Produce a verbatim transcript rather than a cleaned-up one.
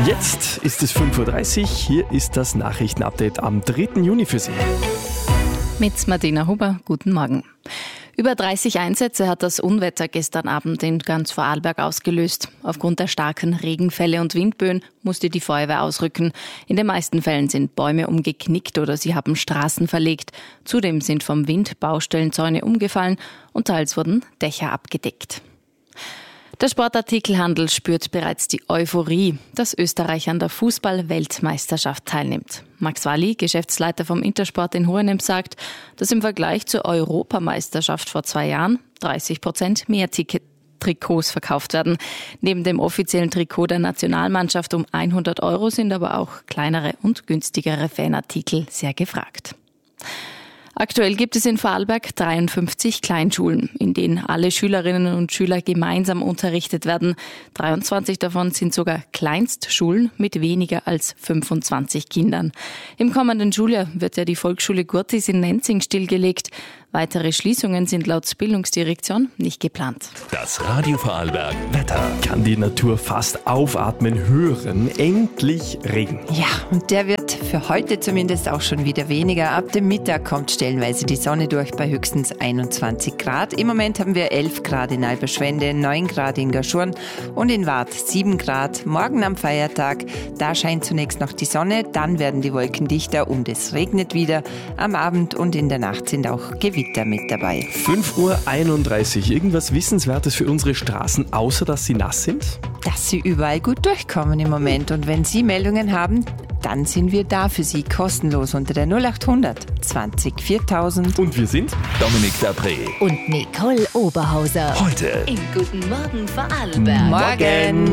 Jetzt ist es fünf Uhr dreißig, hier ist das Nachrichtenupdate am dritten Juni für Sie. Mit Martina Huber, guten Morgen. Über dreißig Einsätze hat das Unwetter gestern Abend in ganz Vorarlberg ausgelöst. Aufgrund der starken Regenfälle und Windböen musste die Feuerwehr ausrücken. In den meisten Fällen sind Bäume umgeknickt oder sie haben Straßen verlegt. Zudem sind vom Wind Baustellenzäune umgefallen und teils wurden Dächer abgedeckt. Der Sportartikelhandel spürt bereits die Euphorie, dass Österreich an der Fußball-Weltmeisterschaft teilnimmt. Max Walli, Geschäftsleiter vom Intersport in Hohenems, sagt, dass im Vergleich zur Europameisterschaft vor zwei Jahren dreißig Prozent mehr Ticket Trikots verkauft werden. Neben dem offiziellen Trikot der Nationalmannschaft um hundert Euro sind aber auch kleinere und günstigere Fanartikel sehr gefragt. Aktuell gibt es in Vorarlberg dreiundfünfzig Kleinschulen, in denen alle Schülerinnen und Schüler gemeinsam unterrichtet werden. dreiundzwanzig davon sind sogar Kleinstschulen mit weniger als fünfundzwanzig Kindern. Im kommenden Schuljahr wird ja die Volksschule Gurtis in Nenzing stillgelegt. Weitere Schließungen sind laut Bildungsdirektion nicht geplant. Das Radio Vorarlberg Wetter. Kann die Natur fast aufatmen hören. Endlich Regen. Ja, und der wird für heute zumindest auch schon wieder weniger. Ab dem Mittag kommt stellenweise die Sonne durch bei höchstens einundzwanzig Grad. Im Moment haben wir elf Grad in Alberschwende, neun Grad in Gaschurn und in Waadt sieben Grad. Morgen am Feiertag, da scheint zunächst noch die Sonne, dann werden die Wolken dichter und es regnet wieder. Am Abend und in der Nacht sind auch Gewitter mit dabei. fünf Uhr einunddreißig. Irgendwas Wissenswertes für unsere Straßen, außer dass sie nass sind? Dass sie überall gut durchkommen im Moment. Und wenn Sie Meldungen haben, dann sind wir da für Sie kostenlos unter der null acht hundert zwanzig viertausend. Und wir sind Dominik Dapré. Und Nicole Oberhauser. Heute Im Guten Morgen Vorarlberg. Morgen!